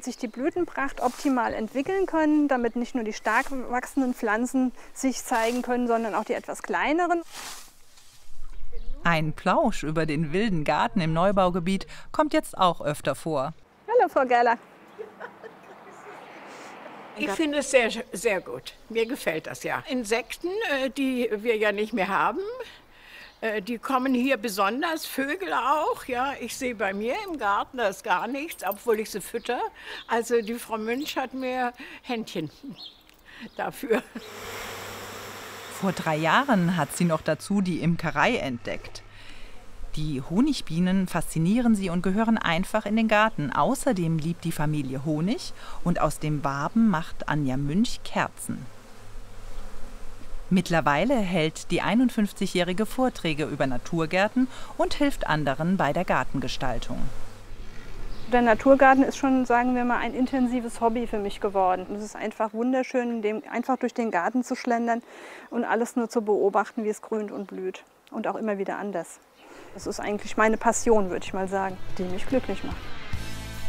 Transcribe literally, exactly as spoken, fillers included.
sich die Blütenpracht optimal entwickeln können, damit nicht nur die stark wachsenden Pflanzen sich zeigen können, sondern auch die etwas kleineren. Ein Plausch über den wilden Garten im Neubaugebiet kommt jetzt auch öfter vor. Hallo, Frau Gerler. Ich finde es sehr, sehr gut. Mir gefällt das ja. Insekten, die wir ja nicht mehr haben, die kommen hier besonders, Vögel auch. Ja, ich sehe bei mir im Garten, da ist gar nichts, obwohl ich sie fütter. Also die Frau Münch hat mir Händchen dafür. Vor drei Jahren hat sie noch dazu die Imkerei entdeckt. Die Honigbienen faszinieren sie und gehören einfach in den Garten. Außerdem liebt die Familie Honig und aus dem Waben macht Anja Münch Kerzen. Mittlerweile hält die einundfünfzigjährige Vorträge über Naturgärten und hilft anderen bei der Gartengestaltung. Der Naturgarten ist schon, sagen wir mal, ein intensives Hobby für mich geworden. Es ist einfach wunderschön, dem einfach durch den Garten zu schlendern und alles nur zu beobachten, wie es grünt und blüht. Und auch immer wieder anders. Das ist eigentlich meine Passion, würde ich mal sagen, die mich glücklich macht.